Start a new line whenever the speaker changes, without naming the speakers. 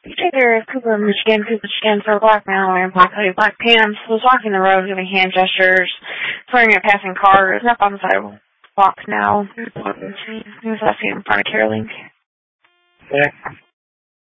Xavier Cooper, Michigan, for black male wearing black hoodie, black pants, was walking the road giving hand gestures, swearing at passing cars, up on the sidewalk now. He was asking in front of CareLink.
Yeah.